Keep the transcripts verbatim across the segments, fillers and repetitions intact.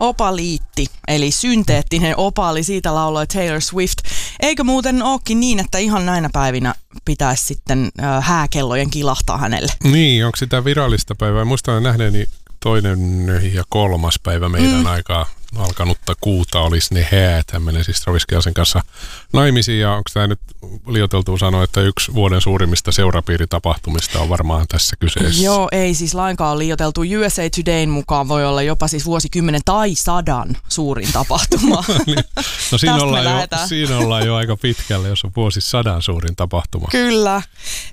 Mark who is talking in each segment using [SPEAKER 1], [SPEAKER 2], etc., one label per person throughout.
[SPEAKER 1] Opaliitti, eli synteettinen opaali, siitä lauloi Taylor Swift. Eikö muuten olekin niin, että ihan näinä päivinä pitäisi sitten äh, hääkellojen kilahtaa hänelle?
[SPEAKER 2] Niin, onko sitä virallista päivää? Muistan nähneeni toinen ja kolmas päivä meidän mm. aikaa alkanutta kuuta olisi ne häät. Hän menee siis Travis Kelcen kanssa naimisiin, ja onko tämä nyt liioiteltua sanoa, että yksi vuoden suurimmista seurapiiritapahtumista on varmaan tässä kyseessä?
[SPEAKER 1] Joo, ei siis lainkaan liioiteltu. U S A Todayn mukaan voi olla jopa siis vuosikymmenen tai sadan suurin tapahtuma.
[SPEAKER 2] No siinä ollaan, jo, siinä ollaan jo aika pitkälle, jos on vuosisadan suurin tapahtuma.
[SPEAKER 1] Kyllä.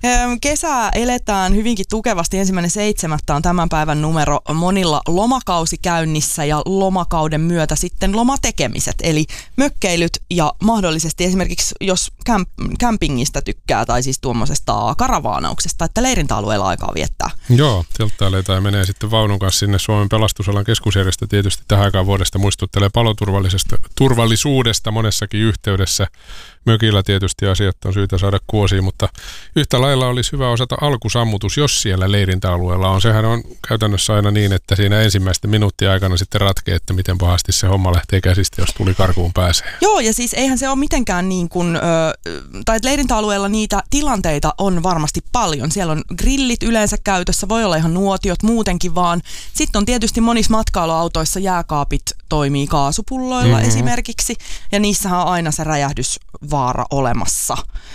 [SPEAKER 1] Kesää eletään hyvinkin tukevasti. Ensimmäinen seitsemättä on tämän päivän numero. Monilla lomakausi käynnissä ja lomakauden myötä sitten lomatekemiset, eli mökkeilyt ja mahdollisesti esimerkiksi jos kämp- kämpingistä tykkää tai siis tuommoisesta karavaanauksesta, että leirintäalueella aikaa viettää.
[SPEAKER 2] Joo, telttailee ja menee sitten vaunun kanssa sinne. Suomen pelastusalan keskusjärjestö tietysti tähän aikaan vuodesta muistuttelee paloturvallisuudesta monessakin yhteydessä. Mökillä tietysti asiat on syytä saada kuosiin, mutta yhtä lailla olisi hyvä osata alkusammutus, jos siellä leirintäalueella on. Sehän on käytännössä aina niin, että siinä ensimmäisten minuuttien aikana sitten ratkee, että miten pahasti se homma lähtee käsistä, jos tuli karkuun pääsee.
[SPEAKER 1] Joo, ja siis eihän se ole mitenkään niin kuin, ö, tai että leirintäalueella niitä tilanteita on varmasti paljon. Siellä on grillit yleensä käytössä, voi olla ihan nuotiot muutenkin vaan. Sitten on tietysti monissa matkailuautoissa jääkaapit toimii kaasupulloilla mm-hmm. esimerkiksi, ja niissähän on aina se räjähdysvaara olemassa.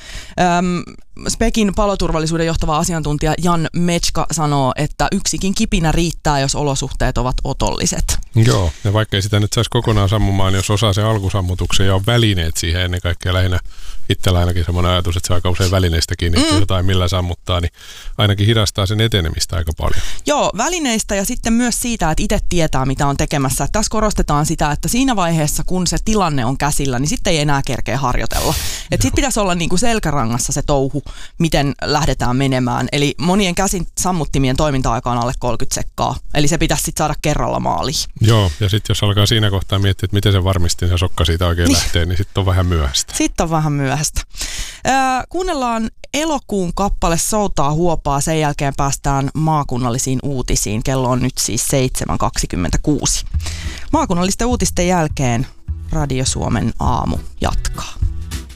[SPEAKER 1] Öm, Spekin paloturvallisuuden johtava asiantuntija Jan Metska sanoo, että yksikin kipinä riittää, jos olosuhteet ovat otolliset.
[SPEAKER 2] Joo, ja vaikka ei sitä nyt saisi kokonaan sammumaan, jos osaa sen alkusammutuksen ja on välineet siihen ennen kaikkea lähinnä itsellä ainakin semmoinen ajatus, että se aika usein välineistä kiinni, mm. jotain millä sammuttaa, niin ainakin hidastaa sen etenemistä aika paljon. Joo,
[SPEAKER 1] välineistä ja sitten myös siitä, että itse tietää, mitä on tekemässä. Tässä korostetaan sitä, että siinä vaiheessa, kun se tilanne on käsillä, niin sitten ei enää kerkeä harjoitella. Että sitten pitäisi olla niin kuin selkärangassa se touhu, miten lähdetään menemään. Eli monien käsin sammuttimien toiminta-aika on alle kolmekymmentä sekkaa. Eli se pitäisi sitten saada kerralla maaliin.
[SPEAKER 2] Joo, ja sitten jos alkaa siinä kohtaa miettiä, että miten se varmistin se sokka siitä oikein niin lähtee, niin sitten on vähän myöhäistä.
[SPEAKER 1] Sitten on vähän myöhäistä. Äh, kuunnellaan elokuun kappale Soutaa huopaa, sen jälkeen päästään maakunnallisiin uutisiin. Kello on nyt siis seitsemän kaksikymmentäkuusi. Maakunnallisten uutisten jälkeen Radio Suomen aamu jatkaa.